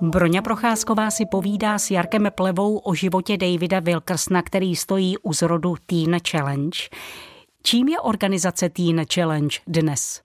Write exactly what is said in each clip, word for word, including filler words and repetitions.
Broňa Procházková si povídá s Jarkem Plevou o životě Davida Wilkersona, který stojí u zrodu Teen Challenge. Čím je organizace Teen Challenge dnes?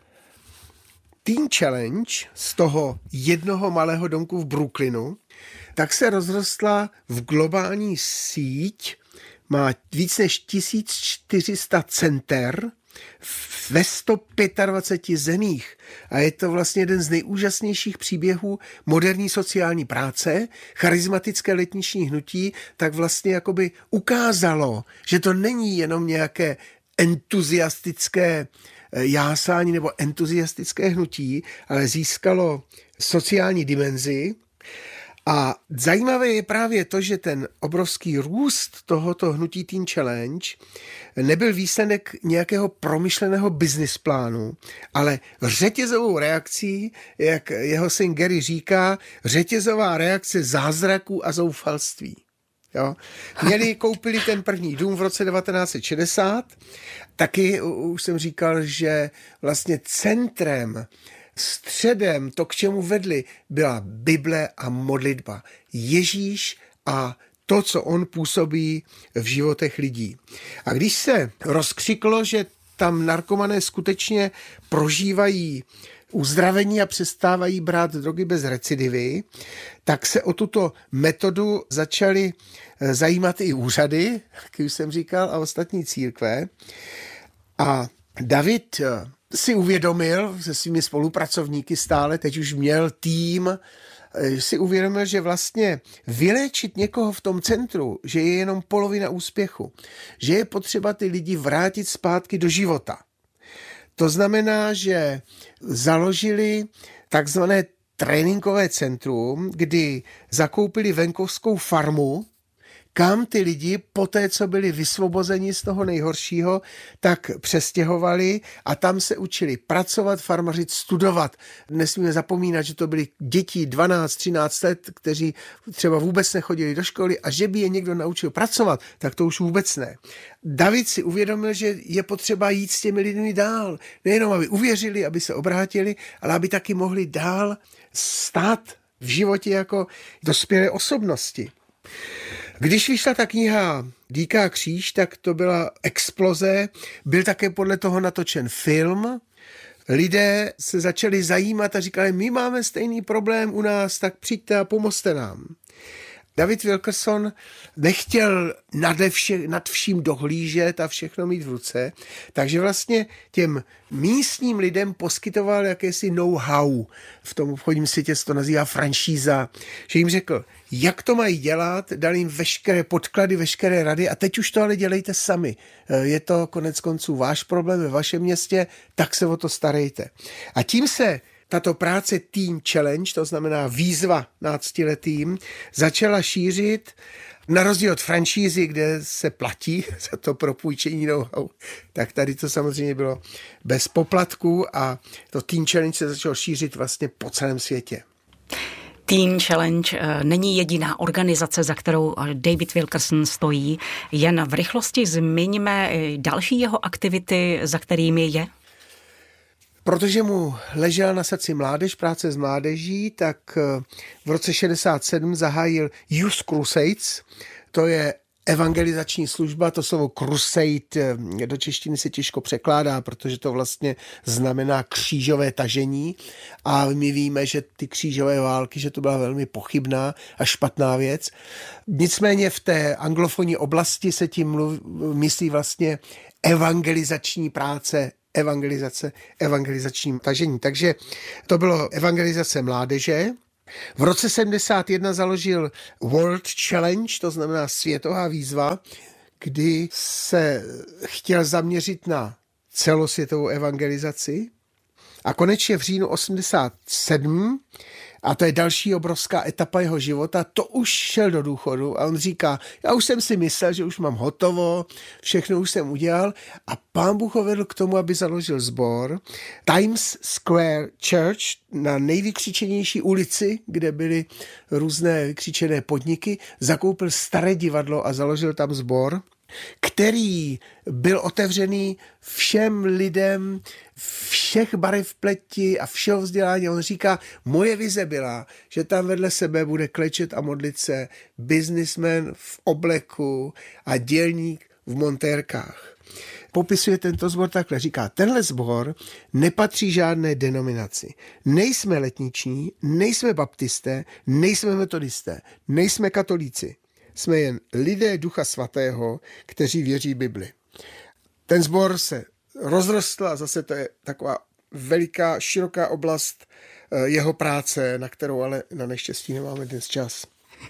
Teen Challenge z toho jednoho malého domku v Brooklynu tak se rozrostla v globální síť, má víc než tisíc čtyři sta center ve sto dvaceti pěti zemích. A je to vlastně jeden z nejúžasnějších příběhů moderní sociální práce. Charismatické letniční hnutí tak vlastně jakoby ukázalo, že to není jenom nějaké entuziastické jásání nebo entuziastické hnutí, ale získalo sociální dimenzi. A zajímavé je právě to, že ten obrovský růst tohoto hnutí Teen Challenge nebyl výsledek nějakého promyšleného business plánu, ale řetězovou reakcí, jak jeho syn Gary říká, řetězová reakce zázraků a zoufalství. Jo. Měli, koupili ten první dům v roce devatenáct set šedesát, taky už jsem říkal, že vlastně centrem, středem, to, k čemu vedli, byla Bible a modlitba. Ježíš a to, co on působí v životech lidí. A když se rozkřiklo, že tam narkomané skutečně prožívají uzdravení a přestávají brát drogy bez recidivy, tak se o tuto metodu začaly zajímat i úřady, jak už jsem říkal, a ostatní církve. A David si uvědomil se svými spolupracovníky stále, teď už měl tým, si uvědomil, že vlastně vyléčit někoho v tom centru, že je jenom polovina úspěchu, že je potřeba ty lidi vrátit zpátky do života. To znamená, že založili takzvané tréninkové centrum, kdy zakoupili venkovskou farmu, kam ty lidi po té, co byli vysvobozeni z toho nejhoršího, tak přestěhovali a tam se učili pracovat, farmařit, studovat. Nesmíme zapomínat, že to byly děti dvanáct třináct let, kteří třeba vůbec nechodili do školy a že by je někdo naučil pracovat, tak to už vůbec ne. David si uvědomil, že je potřeba jít s těmi lidmi dál. Nejenom, aby uvěřili, aby se obrátili, ale aby taky mohli dál stát v životě jako dospělé osobnosti. Když vyšla ta kniha Dýká kříž, tak to byla exploze. Byl také podle toho natočen film. Lidé se začali zajímat a říkali, my máme stejný problém u nás, tak přijďte a pomozte nám. David Wilkerson nechtěl nade vše, nad vším dohlížet a všechno mít v ruce, takže vlastně těm místním lidem poskytoval jakési know-how. V tom obchodním světě se to nazývá franšíza, že jim řekl, jak to mají dělat, dal jim veškeré podklady, veškeré rady a teď už to ale dělejte sami. Je to konec konců váš problém ve vašem městě, tak se o to starejte. A tím se tato práce Teen Challenge, to znamená výzva náctiletým, začala šířit na rozdíl od franšízy, kde se platí za to propůjčení know-how, tak tady to samozřejmě bylo bez poplatků a to Teen Challenge se začalo šířit vlastně po celém světě. Teen Challenge není jediná organizace, za kterou David Wilkerson stojí. Jen v rychlosti zmiňme další jeho aktivity, za kterými je. Protože mu ležela na srdci mládež, práce s mládeží, tak v roce šedesát sedm zahájil Youth Crusades, to je evangelizační služba, to slovo crusade do češtiny se těžko překládá, protože to vlastně znamená křížové tažení a my víme, že ty křížové války, že to byla velmi pochybná a špatná věc. Nicméně v té anglofonní oblasti se tím mluví, myslí vlastně evangelizační práce, evangelizace, evangelizačním tažení. Takže to bylo evangelizace mládeže. V roce sedmdesát jedna založil World Challenge, to znamená světová výzva, kdy se chtěl zaměřit na celosvětovou evangelizaci. A konečně v říjnu osmdesát sedm, a to je další obrovská etapa jeho života, to už šel do důchodu a on říká, já už jsem si myslel, že už mám hotovo, všechno už jsem udělal a Pán Bůh ho vedl k tomu, aby založil sbor Times Square Church na nejvykřičenější ulici, kde byly různé vykřičené podniky, zakoupil staré divadlo a založil tam sbor, který byl otevřený všem lidem, všem všech barev pleti a všeho vzdělání. On říká, moje vize byla, že tam vedle sebe bude klečet a modlit se businessman v obleku a dělník v montérkách. Popisuje tento sbor takhle, říká, tenhle sbor nepatří žádné denominaci. Nejsme letniční, nejsme baptisté, nejsme metodisté, nejsme katolíci. Jsme jen lidé Ducha Svatého, kteří věří Bibli. Ten sbor se rozrostl a zase to je taková veliká, široká oblast jeho práce, na kterou ale na neštěstí nemáme dnes čas.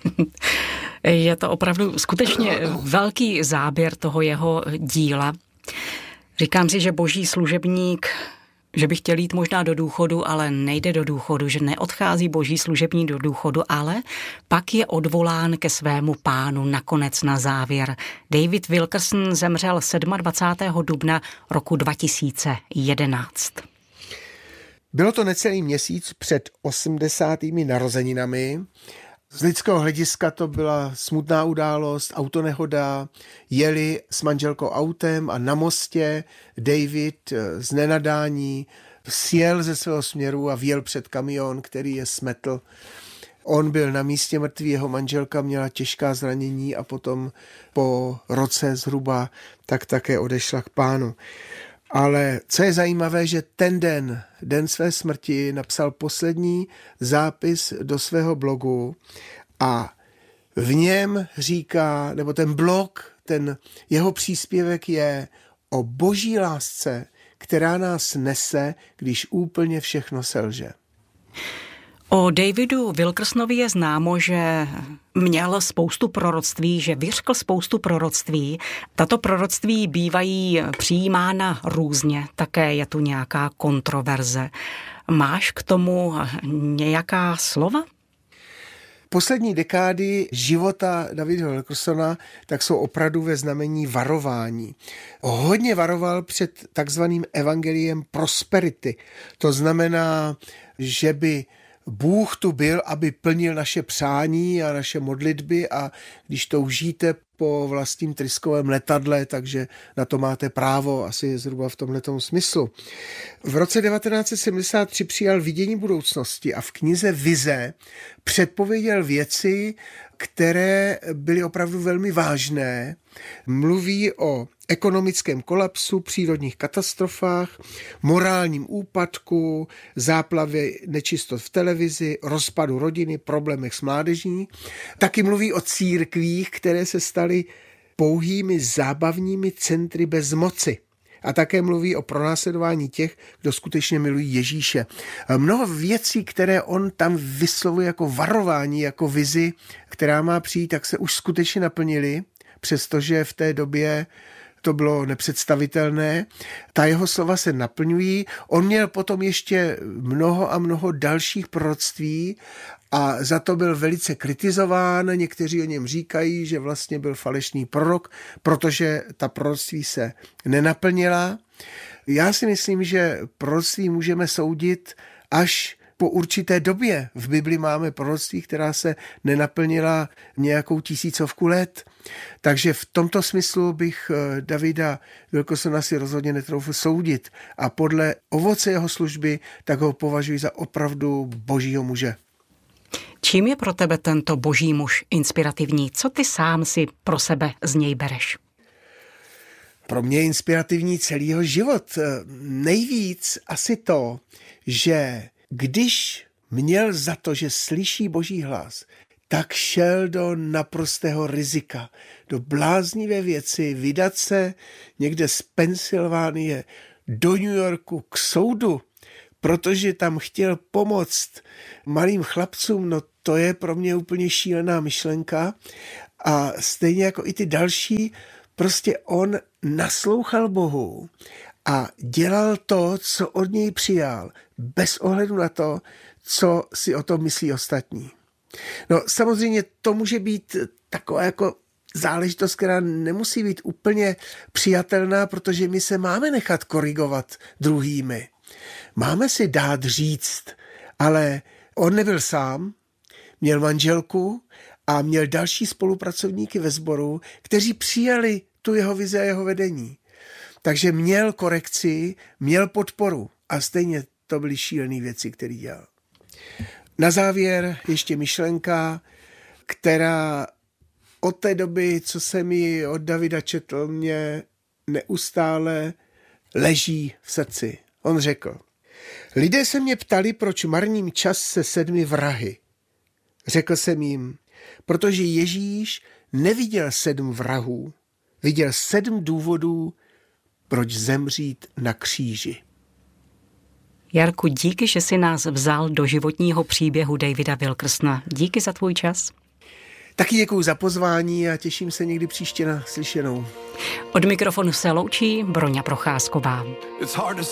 Je to opravdu skutečně velký záběr toho jeho díla. Říkám si, že boží služebník, že by chtěl jít možná do důchodu, ale nejde do důchodu, že neodchází boží služebník do důchodu, ale pak je odvolán ke svému pánu nakonec na závěr. David Wilkerson zemřel dvacátého sedmého dubna roku dva tisíce jedenáct. Bylo to necelý měsíc před osmdesátými narozeninami. Z lidského hlediska to byla smutná událost, autonehoda, jeli s manželkou autem a na mostě David z nenadání sjel ze svého směru a vjel před kamion, který je smetl. On byl na místě mrtvý, jeho manželka měla těžká zranění a potom po roce zhruba tak také odešla k pánu. Ale co je zajímavé, že ten den, den své smrti, napsal poslední zápis do svého blogu a v něm říká, nebo ten blog, ten jeho příspěvek je o boží lásce, která nás nese, když úplně všechno selže. O Davidu Wilkersonovi je známo, že měl spoustu proroctví, že vyřkl spoustu proroctví. Tato proroctví bývají přijímána různě, také je tu nějaká kontroverze. Máš k tomu nějaká slova? Poslední dekády života Davida Wilkersona tak jsou opravdu ve znamení varování. Hodně varoval před takzvaným evangeliem prosperity. To znamená, že by Bůh tu byl, aby plnil naše přání a naše modlitby a když toužíte po vlastním tryskovém letadle, takže na to máte právo, asi zhruba v tomhletom smyslu. V roce devatenáct set sedmdesát tři přijal vidění budoucnosti a v knize Vize předpověděl věci, které byly opravdu velmi vážné. Mluví o ekonomickém kolapsu, přírodních katastrofách, morálním úpadku, záplavě nečistot v televizi, rozpadu rodiny, problémech s mládeží. Taky mluví o církvích, které se staly pouhými zábavními centry bez moci. A také mluví o pronásledování těch, kdo skutečně milují Ježíše. Mnoho věcí, které on tam vyslovuje jako varování, jako vizi, která má přijít, tak se už skutečně naplnily, přestože v té době to bylo nepředstavitelné. Ta jeho slova se naplňují. On měl potom ještě mnoho a mnoho dalších proroctví a za to byl velice kritizován. Někteří o něm říkají, že vlastně byl falešný prorok, protože ta proroctví se nenaplnila. Já si myslím, že proroctví můžeme soudit až po určité době. V Bibli máme proroctví, která se nenaplnila nějakou tisícovku let. Takže v tomto smyslu bych Davida Wilkersona si rozhodně netroufl soudit. A podle ovoce jeho služby, tak ho považuji za opravdu božího muže. Čím je pro tebe tento boží muž inspirativní? Co ty sám si pro sebe z něj bereš? Pro mě je inspirativní celý jeho život. Nejvíc asi to, že když měl za to, že slyší boží hlas, tak šel do naprostého rizika, do bláznivé věci, vydat se někde z Pensylvánie do New Yorku k soudu, protože tam chtěl pomoct malým chlapcům, no to je pro mě úplně šílená myšlenka. A stejně jako i ty další, prostě on naslouchal Bohu a dělal to, co od něj přijal, bez ohledu na to, co si o tom myslí ostatní. No samozřejmě to může být taková jako záležitost, která nemusí být úplně přijatelná, protože my se máme nechat korigovat druhými. Máme si dát říct, ale on nebyl sám, měl manželku a měl další spolupracovníky ve sboru, kteří přijali tu jeho vizi a jeho vedení. Takže měl korekci, měl podporu. a stejně to byly šílené věci, které dělal. Na závěr ještě myšlenka, která od té doby, co jsem ji od Davida četl, mě neustále leží v srdci. On řekl, lidé se mě ptali, proč marním čas se sedmi vrahy. Řekl jsem jim, protože Ježíš neviděl sedm vrahů, viděl sedm důvodů, proč zemřít na kříži. Jarku, díky, že jsi nás vzal do životního příběhu Davida Wilkersona. Díky za tvůj čas. Taky děkuju za pozvání a těším se někdy příště na slyšenou. Od mikrofonu se loučí Broňa Procházková.